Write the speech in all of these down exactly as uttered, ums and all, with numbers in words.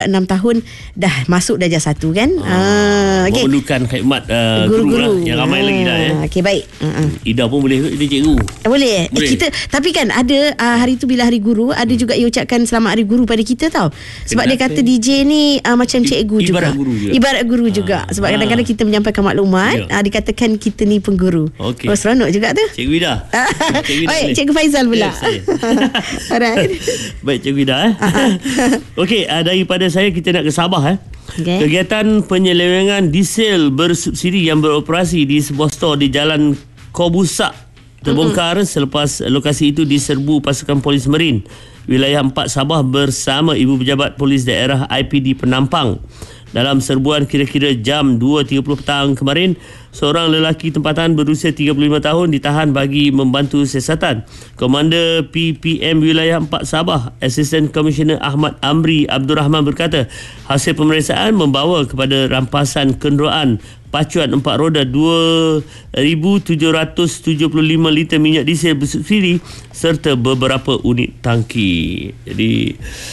enam tahun dah masuk darjah satu kan. Oh, ah, okay. Memerlukan khidmat uh, guru-guru lah, yang ramai ah, lagi dah ya. Okey, baik. Uh-uh. Ida pun boleh jadi cikgu. Boleh. Boleh. Eh, kita tapi kan ada uh, hari tu bila hari guru, ada juga yang ucapkan selamat hari guru pada kita tau. Sebab Kenapa? dia kata D J ni uh, macam cikgu I, juga. Ibarat guru juga. Ibarat guru ah. juga. Sebab ah. kadang-kadang kita menyampaikan maklumat, ya. uh, dikatakan kita ni pengguru. Okay. Oh, seronok juga tu. Cikgu Ida. Cikgu Ida. Baik, Cikgu Faizal pula. Yes, Alright. Baik, Cikgu Ida eh. Okey, uh, daripada saya kita nak ke Sabah eh. Okay. Kegiatan penyelewengan diesel bersubsidi yang beroperasi di sebuah stor di Jalan Kobusak terbongkar mm-hmm. selepas lokasi itu diserbu pasukan polis Merin wilayah empat Sabah bersama Ibu Pejabat Polis Daerah I P D Penampang. Dalam serbuan kira-kira jam dua tiga puluh petang kemarin, seorang lelaki tempatan berusia tiga puluh lima tahun ditahan bagi membantu siasatan. Komander P P M Wilayah empat Sabah, Assistant Commissioner Ahmad Amri Abdul Rahman berkata, hasil pemeriksaan membawa kepada rampasan kenderaan pacuan empat roda dua ribu tujuh ratus tujuh puluh lima liter minyak diesel bersubsidi serta beberapa unit tangki. Jadi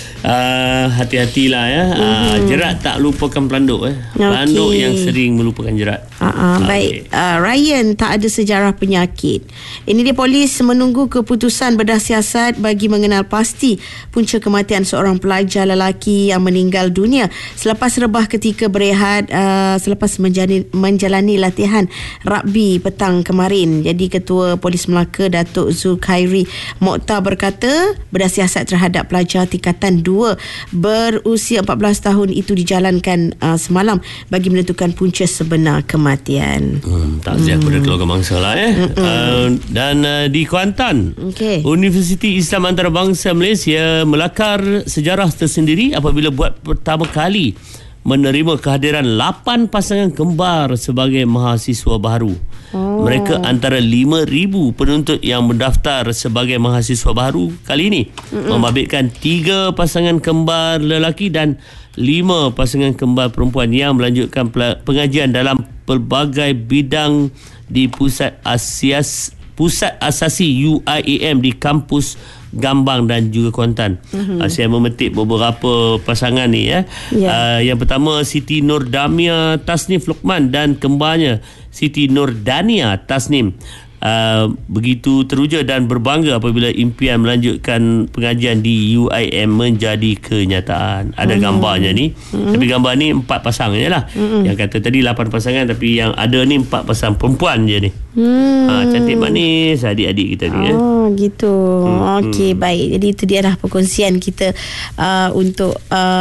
uh, hati-hatilah ya. Uh, mm-hmm. Jerat tak lupakan pelanduk eh. Pelanduk okay. yang sering melupakan jerat. Uh-uh, okay. Baik. Uh, Ryan tak ada sejarah penyakit. Ini dia, polis menunggu keputusan bedah siasat bagi mengenal pasti punca kematian seorang pelajar lelaki yang meninggal dunia selepas rebah ketika berehat uh, selepas menjalani, menjalani latihan rugby petang kemarin. Jadi Ketua Polis Melaka Datuk Zulkhairi Mokhtar berkata bedah siasat terhadap pelajar tingkatan dua berusia empat belas tahun itu dijalankan uh, semalam bagi menentukan punca sebenar kematian. Hmm, takziah kepada hmm. keluarga bangsa lah eh. Uh, dan uh, di Kuantan, okay. Universiti Islam Antarabangsa Malaysia melakar sejarah tersendiri apabila buat pertama kali menerima kehadiran lapan pasangan kembar sebagai mahasiswa baru. Oh. Mereka antara lima ribu penuntut yang mendaftar sebagai mahasiswa baru kali ini Mm-mm. membabitkan tiga pasangan kembar lelaki dan lima pasangan kembar perempuan yang melanjutkan pengajian dalam pelbagai bidang di Pusat Asias Pusat Asasi U I A M di kampus Gambang dan juga Kuantan. Mm-hmm. Uh, saya memetik beberapa pasangan ni ya. Yeah. Uh, yang pertama Siti Nurdamia Tasnif Luqman dan kembarnya Siti Nurdania Tasnim. Uh, begitu teruja dan berbangga apabila impian melanjutkan pengajian di U I A M menjadi kenyataan. Ada mm-hmm. gambarnya ni. Mm-hmm. Tapi gambar ni empat pasang je lah. Mm-hmm. Yang kata tadi lapan pasangan, tapi yang ada ni empat pasang perempuan je ni. Mm. Ha, cantik manis adik-adik kita ni. Oh eh. gitu. Hmm. Okey, baik. Jadi itu dia lah perkongsian kita uh, untuk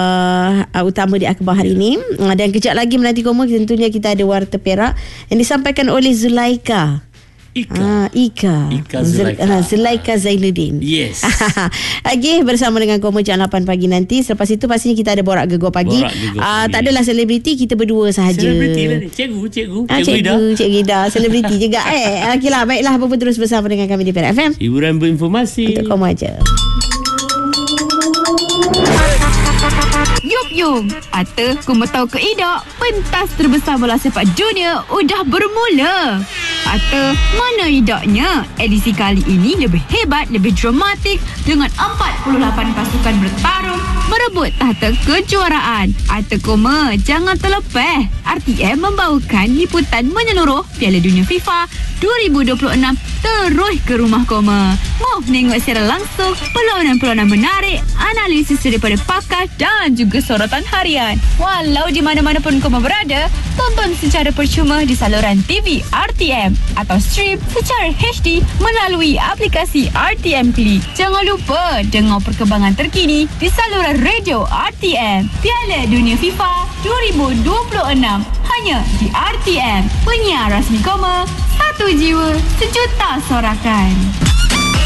uh, uh, utama di akhbar hari ini. Uh, dan kejap lagi menanti koma tentunya kita ada Warta Perak yang disampaikan oleh Zulaika. Ika. Ah, Ika. Ika Zulaika. Zul, uh, Zulaika Zainuddin. Yes. Okey, bersama dengan Koma jam lapan pagi nanti. Selepas itu pastinya kita ada Borak Gegar Pagi. Borak Gegar uh, Pagi. Tak adalah selebriti, kita berdua sahaja. Selebriti lah ni. Cikgu, cikgu. Ah, cikgu Ida. Cikgu, Cikgu Ida. Selebriti juga eh. Okeylah, baiklah, apa pun terus bersama dengan kami di Perak F M. Hiburan berinformasi. Untuk Koma je. Yup yup, Ata Koma tahu ke Ida, pentas terbesar bola sepak dunia udah bermula. Ata, mana idaknya? Edisi kali ini lebih hebat, lebih dramatik dengan empat puluh lapan pasukan bertarung merebut tahta kejuaraan. Ata Koma, jangan terlepas. R T M membawakan liputan menyeluruh Piala Dunia FIFA dua ribu dua puluh enam terus ke rumah Koma. Mau tengok secara langsung perlawanan-perlawanan menarik, analisis daripada pakar dan juga sorotan harian. Walau di mana-mana pun Koma berada, tonton secara percuma di saluran T V R T M atau stream secara H D melalui aplikasi R T M Klik. Jangan lupa dengar perkembangan terkini di saluran radio R T M. Piala Dunia FIFA dua ribu dua puluh enam hanya di R T M. Penyiar rasmi Koma, satu jiwa, sejuta sorakan.